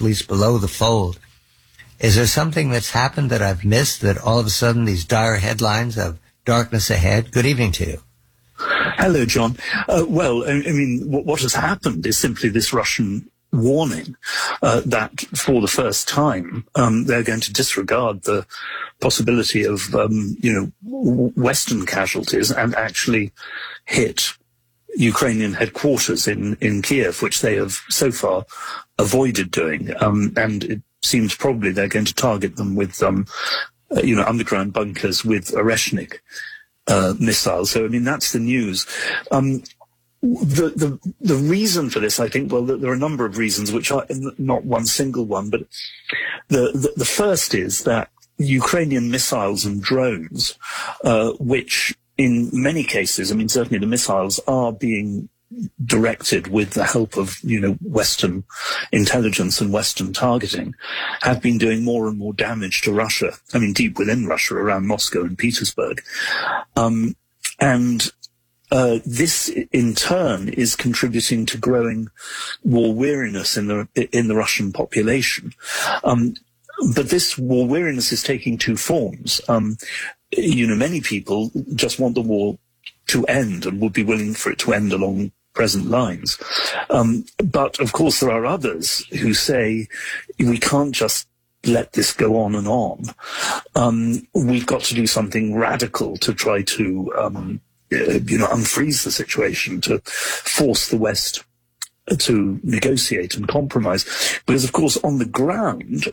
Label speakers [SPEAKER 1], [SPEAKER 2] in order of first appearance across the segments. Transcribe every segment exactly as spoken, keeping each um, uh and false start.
[SPEAKER 1] least below the fold. Is there something that's happened that I've missed, that all of a sudden these dire headlines of darkness ahead? Good evening to you.
[SPEAKER 2] Hello, John. Uh, well, I, I mean, what, what has happened is simply this Russian warning uh, that for the first time um, they're going to disregard the possibility of, um, you know, Western casualties and actually hit Ukrainian headquarters in, in Kiev, which they have so far avoided doing. Um, and it seems probably they're going to target them with, um, uh, you know, underground bunkers with Oreshnik uh, missiles. So, I mean, that's the news. Um, the, the, the reason for this, I think, well, there are a number of reasons, which are not one single one, but the, the, the first is that Ukrainian missiles and drones, uh, which in many cases, I mean, certainly the missiles are being directed with the help of, you know, Western intelligence and Western targeting, have been doing more and more damage to Russia. I mean, deep within Russia, around Moscow and Petersburg. Um, and uh, this, in turn, is contributing to growing war weariness in the in the Russian population. Um, but this war weariness is taking two forms. Um, you know, many people just want the war to end and would be willing for it to end along present lines. Um, but, of course, there are others who say we can't just let this go on and on. Um, we've got to do something radical to try to, um, uh, you know, unfreeze the situation, to force the West to negotiate and compromise. Because, of course, on the ground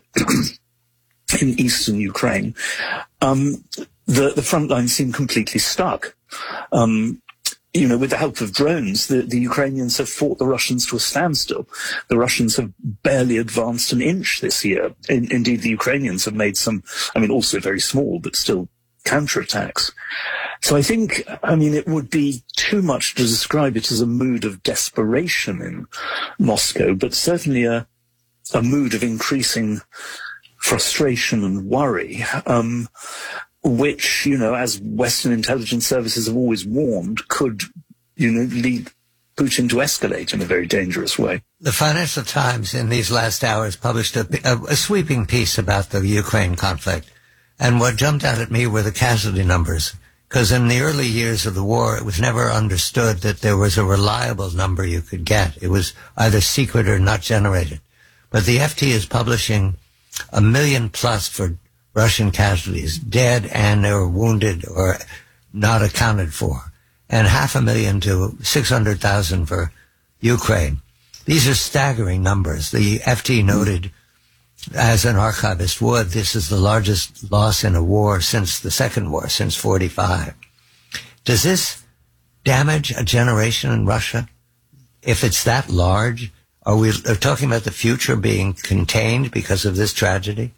[SPEAKER 2] in eastern Ukraine, um, the, the front lines seem completely stuck. Um, you know, with the help of drones, the, the Ukrainians have fought the Russians to a standstill. The Russians have barely advanced an inch this year. In, indeed, the Ukrainians have made some, I mean, also very small, but still counterattacks. So I think, I mean, it would be too much to describe it as a mood of desperation in Moscow, but certainly a, a mood of increasing frustration and worry. Um, which, you know, as Western intelligence services have always warned, could, you know, lead Putin to escalate in a very dangerous way.
[SPEAKER 1] The Financial Times in these last hours published a, a, a sweeping piece about the Ukraine conflict. And what jumped out at me were the casualty numbers. Because in the early years of the war, it was never understood that there was a reliable number you could get. It was either secret or not generated. But the F T is publishing a million plus for Russian casualties, dead and or wounded or not accounted for, and half a million to six hundred thousand for Ukraine. These are staggering numbers. The F T noted, as an archivist would, this is the largest loss in a war since the Second War, since forty-five. Does this damage a generation in Russia? If it's that large, are we are talking about the future being contained because of this tragedy?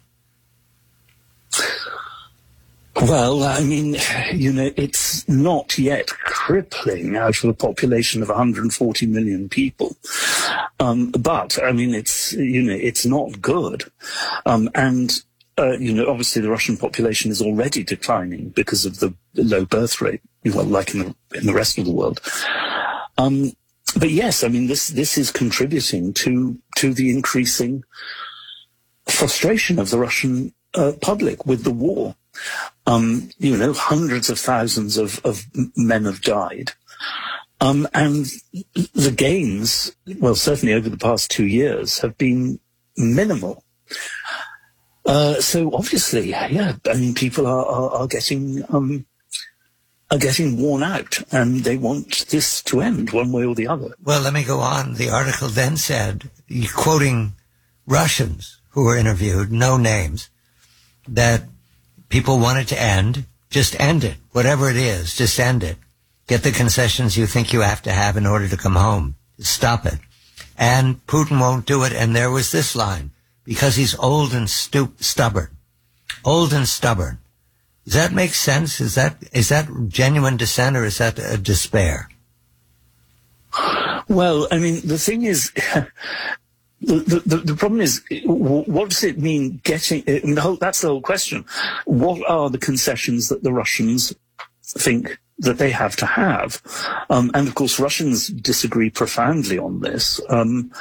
[SPEAKER 2] Well, I mean, you know, it's not yet crippling out of a population of one hundred forty million people. Um, but, I mean, it's, you know, it's not good. Um, and, uh, you know, obviously the Russian population is already declining because of the low birth rate, well, like in the, in the rest of the world. Um, but yes, I mean, this, this is contributing to, to the increasing frustration of the Russian uh, public with the war. Um, you know, hundreds of thousands of, of men have died. Um, and the gains, well, certainly over the past two years, have been minimal. Uh, so obviously, yeah, I mean, people are, are, are getting, um, are getting worn out, and they want this to end one way or the other.
[SPEAKER 1] Well, let me go on. The article then said, quoting Russians who were interviewed, no names, that people want it to end. Just end it. Whatever it is, just end it. Get the concessions you think you have to have in order to come home. Stop it. And Putin won't do it. And there was this line, because he's old and stu- stubborn. Old and stubborn. Does that make sense? Is that is that genuine dissent, or is that a despair?
[SPEAKER 2] Well, I mean, the thing is... The, the, the problem is, what does it mean getting, I mean, the whole, that's the whole question. What are the concessions that the Russians think that they have to have? Um, and of course, Russians disagree profoundly on this. Um,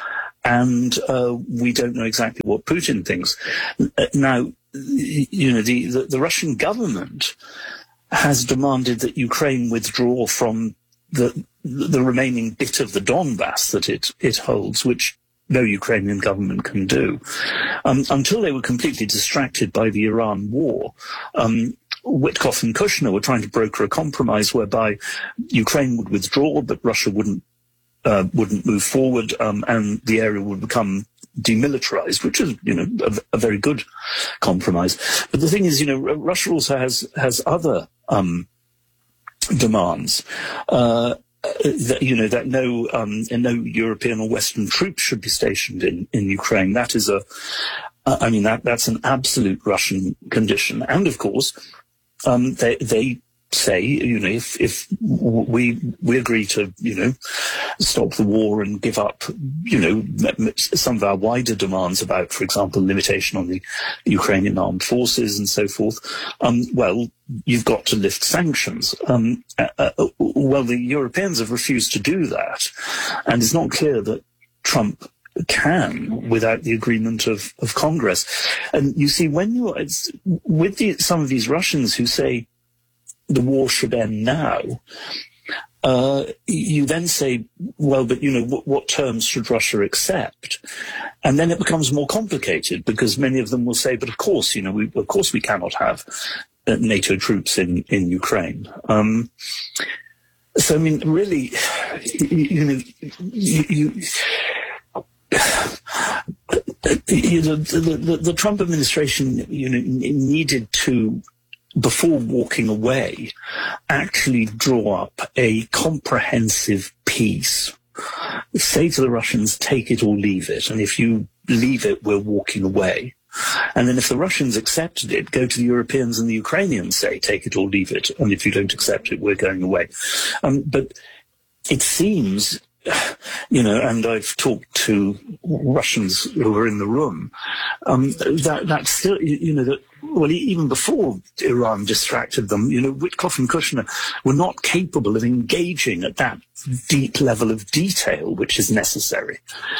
[SPEAKER 2] and uh, we don't know exactly what Putin thinks. Uh, now, you know, the, the, the Russian government has demanded that Ukraine withdraw from the the remaining bit of the Donbass that it, it holds, which no Ukrainian government can do. Um, until they were completely distracted by the Iran war, um, Witkoff and Kushner were trying to broker a compromise whereby Ukraine would withdraw, but Russia wouldn't uh, wouldn't move forward, um, and the area would become demilitarized, which is, you know, a, a very good compromise. But the thing is, you know, Russia also has has other um, demands. Uh, that, you know, that no um, no European or Western troops should be stationed in, in Ukraine. That is a, uh, I mean, that that's an absolute Russian condition. And of course, um, they they say, you know, if if we we agree to, you know, stop the war and give up, you know, some of our wider demands about, for example, limitation on the Ukrainian armed forces and so forth, um, well, you've got to lift sanctions. Um, uh, uh, well, the Europeans have refused to do that, and it's not clear that Trump can without the agreement of, of Congress. And you see, when you it's with the, some of these Russians who say the war should end now, uh, you then say, well, but, you know, what, what terms should Russia accept? And then it becomes more complicated, because many of them will say, but of course, you know, we, of course we cannot have uh, NATO troops in, in Ukraine. Um, so, I mean, really, you, you know, you, you You know, the, the, the Trump administration, you know, needed to, before walking away, actually draw up a comprehensive peace. Say to the Russians, take it or leave it. And if you leave it, we're walking away. And then if the Russians accepted it, go to the Europeans and the Ukrainians, say, take it or leave it. And if you don't accept it, we're going away. Um, but it seems, you know, and I've talked to Russians who were in the room, um, that that's still, you know, that, well, even before Iran distracted them, you know, Witkoff and Kushner were not capable of engaging at that deep level of detail which is necessary,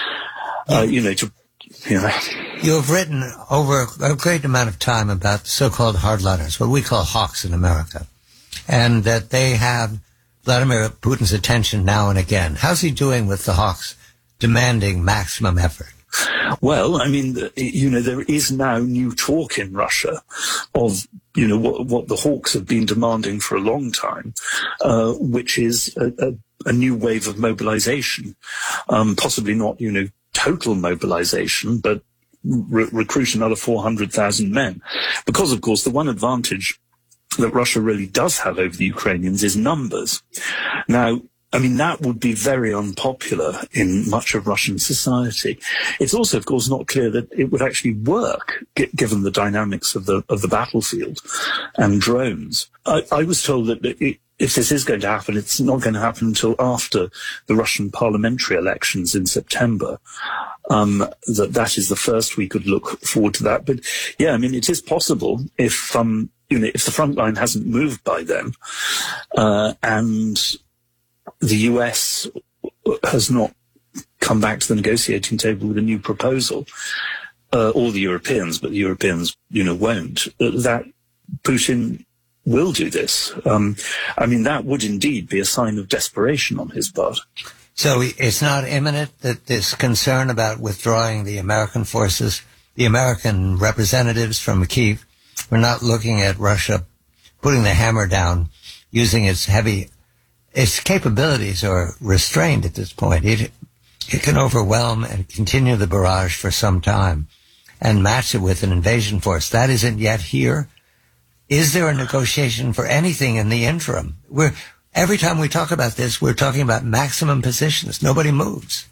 [SPEAKER 2] uh, you know, to, you know.
[SPEAKER 1] You have written over a great amount of time about the so-called hardliners, what we call hawks in America, and that they have Vladimir Putin's attention now and again. How's he doing with the hawks demanding maximum effort?
[SPEAKER 2] Well, I mean, you know, there is now new talk in Russia of, you know, what, what the hawks have been demanding for a long time, uh, which is a, a, a new wave of mobilization. Um, possibly not, you know, total mobilization, but re- recruit another four hundred thousand men. Because, of course, the one advantage that Russia really does have over the Ukrainians is numbers. Now, I mean, that would be very unpopular in much of Russian society. It's also, of course, not clear that it would actually work, g- given the dynamics of the of the battlefield and drones. I, I was told that it, if this is going to happen, it's not going to happen until after the Russian parliamentary elections in September. Um, that that is the first we could look forward to that. But yeah, I mean, it is possible if um, you know, if the front line hasn't moved by then, uh, and the U S has not come back to the negotiating table with a new proposal, uh, or the Europeans, but the Europeans, you know, won't, that Putin will do this. Um, I mean, that would indeed be a sign of desperation on his part.
[SPEAKER 1] So it's not imminent that this concern about withdrawing the American forces, the American representatives from Kyiv, we're not looking at Russia putting the hammer down, using its heavy, its capabilities are restrained at this point. It, it can overwhelm and continue the barrage for some time and match it with an invasion force. That isn't yet here. Is there a negotiation for anything in the interim? We're, every time we talk about this, we're talking about maximum positions. Nobody moves.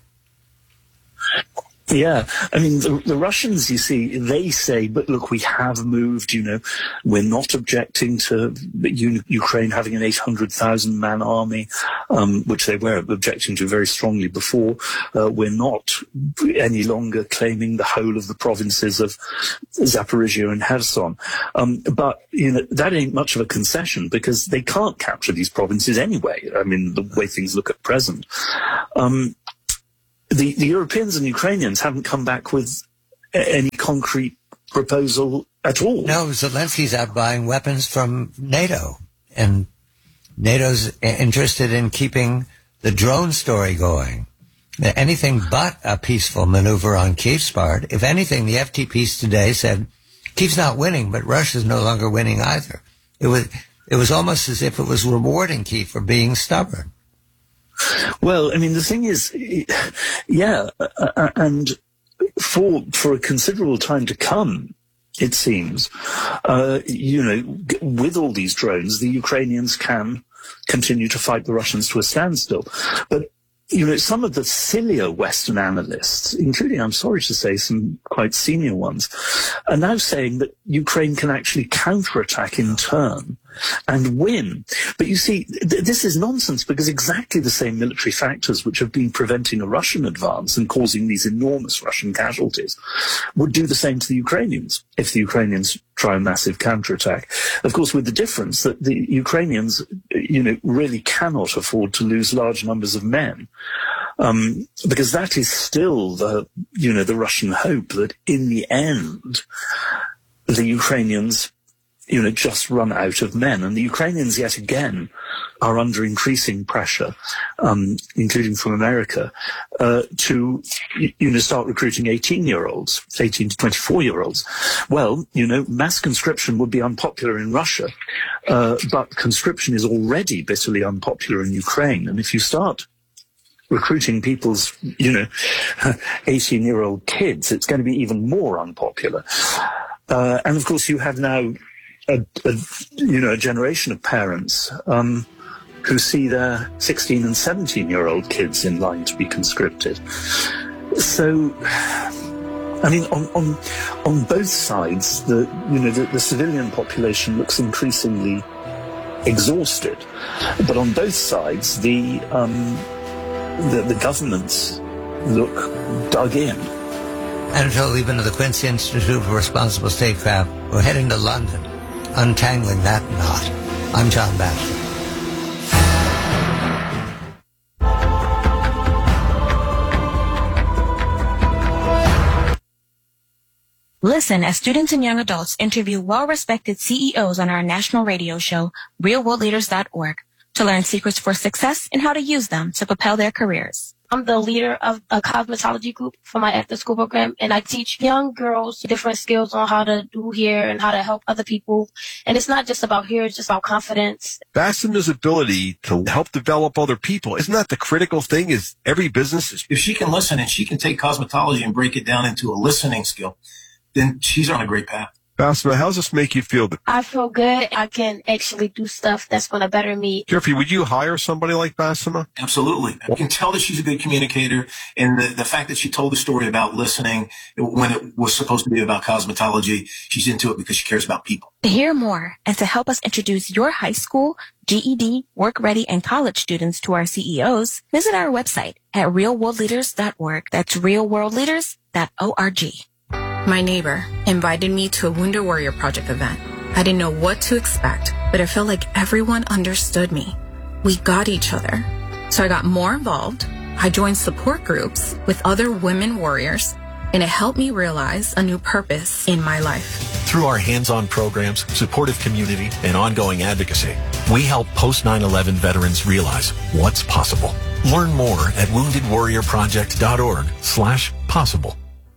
[SPEAKER 2] Yeah, I mean, the, the Russians, you see, they say, but look, we have moved, you know, we're not objecting to U- Ukraine having an eight hundred thousand man army, um, which they were objecting to very strongly before. Uh, we're not any longer claiming the whole of the provinces of Zaporizhia and Kherson. Um, but, you know, that ain't much of a concession because they can't capture these provinces anyway. I mean, the way things look at present. Um, the, the Europeans and Ukrainians haven't come back with any concrete proposal at all.
[SPEAKER 1] No, Zelensky's out buying weapons from NATO, and NATO's interested in keeping the drone story going. Anything but a peaceful maneuver on Kyiv's part. If anything, the F T P's today said Kyiv's not winning, but Russia's no longer winning either. It was it was almost as if it was rewarding Kyiv for being stubborn.
[SPEAKER 2] Well, I mean, the thing is, yeah, uh, and for for a considerable time to come, it seems, uh, you know, with all these drones, the Ukrainians can continue to fight the Russians to a standstill. But, you know, some of the sillier Western analysts, including, I'm sorry to say, some quite senior ones, are now saying that Ukraine can actually counterattack in turn and win. But you see, th- this is nonsense, because exactly the same military factors which have been preventing a Russian advance and causing these enormous Russian casualties would do the same to the Ukrainians if the Ukrainians try a massive counterattack. Of course, with the difference that the Ukrainians, you know, really cannot afford to lose large numbers of men. Um, because that is still the, you know, the Russian hope that in the end, the Ukrainians, you know, just run out of men. And the Ukrainians, yet again, are under increasing pressure, um, including from America, uh, to, you know, start recruiting eighteen-year-olds, eighteen to twenty-four-year-olds. Well, you know, mass conscription would be unpopular in Russia, uh, but conscription is already bitterly unpopular in Ukraine. And if you start recruiting people's, you know, eighteen-year-old kids, it's going to be even more unpopular. Uh, and of course, you have now A, a, you know, a generation of parents um, who see their sixteen and seventeen-year-old kids in line to be conscripted. So, I mean, on on, on both sides, the you know the, the civilian population looks increasingly exhausted, but on both sides, the um, the, the governments look dug in.
[SPEAKER 1] Anatole Lieberman of the Quincy Institute for Responsible Statecraft. We're heading to London. Untangling that knot. I'm John Batchelor.
[SPEAKER 3] Listen as students and young adults interview well-respected C E Os on our national radio show, real world leaders dot org, to learn secrets for success and how to use them to propel their careers.
[SPEAKER 4] I'm the leader of a cosmetology group for my after-school program, and I teach young girls different skills on how to do hair and how to help other people. And it's not just about hair, it's just about confidence.
[SPEAKER 5] Basema's ability to help develop other people, isn't that the critical thing? Is every business is...
[SPEAKER 6] If she can listen and she can take cosmetology and break it down into a listening skill, then she's on a great path.
[SPEAKER 5] Basema, how does this make you feel?
[SPEAKER 4] I feel good. I can actually do stuff that's going to better me.
[SPEAKER 5] Jeffrey, would you hire somebody like Basema?
[SPEAKER 6] Absolutely. I can tell that she's a good communicator. And the, the fact that she told the story about listening when it was supposed to be about cosmetology, she's into it because she cares about people.
[SPEAKER 3] To hear more and to help us introduce your high school, G E D, work-ready, and college students to our C E Os, visit our website at real world leaders dot org. That's real world leaders dot org.
[SPEAKER 7] My neighbor invited me to a Wounded Warrior Project event. I didn't know what to expect, but I felt like everyone understood me. We got each other. So I got more involved. I joined support groups with other women warriors, and it helped me realize a new purpose in my life.
[SPEAKER 8] Through our hands-on programs, supportive community, and ongoing advocacy, we help post nine eleven veterans realize what's possible. Learn more at wounded warrior project dot org slash possible.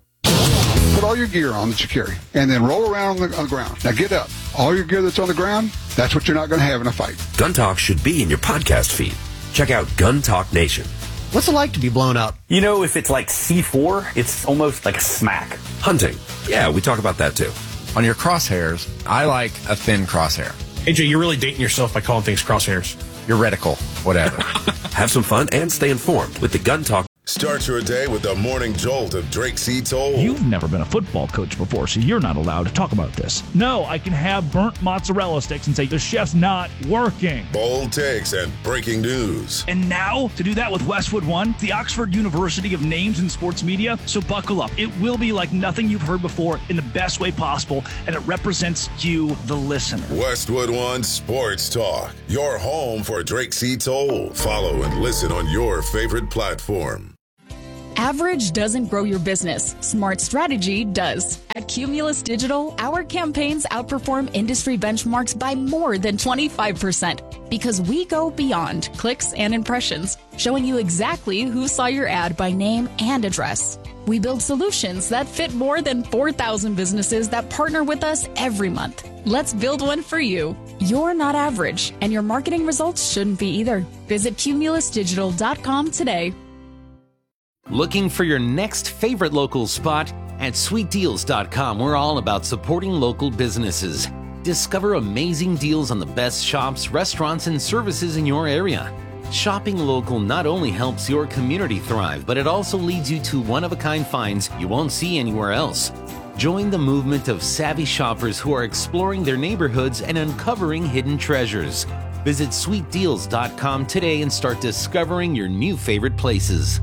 [SPEAKER 9] Put all your gear on that you carry, and then roll around on the, on the ground. Now get up. All your gear that's on the ground, that's what you're not going to have in a fight.
[SPEAKER 10] Gun Talk should be in your podcast feed. Check out Gun Talk Nation.
[SPEAKER 11] What's it like to be blown up?
[SPEAKER 12] You know, if it's like C four, it's almost like a smack.
[SPEAKER 10] Hunting. Yeah, we talk about that too.
[SPEAKER 13] On your crosshairs, I like a thin crosshair.
[SPEAKER 14] A J, you're really dating yourself by calling things crosshairs.
[SPEAKER 13] Your reticle, whatever.
[SPEAKER 10] Have some fun and stay informed with the Gun Talk.
[SPEAKER 15] Start your day with the morning jolt of Drake C. Toll.
[SPEAKER 16] You've never been a football coach before, so you're not allowed to talk about this. No, I can have burnt mozzarella sticks and say the chef's not working.
[SPEAKER 15] Bold takes and breaking news.
[SPEAKER 16] And now, to do that with Westwood One, the Oxford University of Names in Sports Media. So buckle up. It will be like nothing you've heard before in the best way possible, and it represents you, the listener.
[SPEAKER 15] Westwood One Sports Talk, your home for Drake C. Toll. Follow and listen on your favorite platform.
[SPEAKER 17] Average doesn't grow your business. Smart strategy does. At Cumulus Digital, our campaigns outperform industry benchmarks by more than twenty-five percent because we go beyond clicks and impressions, showing you exactly who saw your ad by name and address. We build solutions that fit more than four thousand businesses that partner with us every month. Let's build one for you. You're not average, and your marketing results shouldn't be either. Visit cumulus digital dot com today.
[SPEAKER 18] Looking for your next favorite local spot? At sweet deals dot com, we're all about supporting local businesses. Discover amazing deals on the best shops, restaurants, and services in your area. Shopping local not only helps your community thrive, but it also leads you to one-of-a-kind finds you won't see anywhere else. Join the movement of savvy shoppers who are exploring their neighborhoods and uncovering hidden treasures. Visit sweet deals dot com today and start discovering your new favorite places.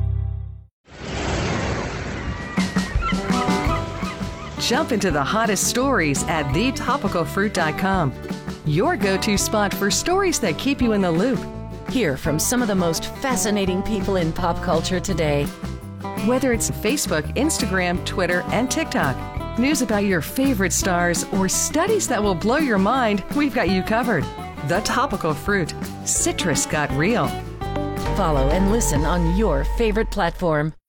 [SPEAKER 19] Jump into the hottest stories at the topical fruit dot com. Your go-to spot for stories that keep you in the loop.
[SPEAKER 20] Hear from some of the most fascinating people in pop culture today.
[SPEAKER 19] Whether it's Facebook, Instagram, Twitter, and TikTok, news about your favorite stars, or studies that will blow your mind, we've got you covered. The Topical Fruit. Citrus got real.
[SPEAKER 20] Follow and listen on your favorite platform.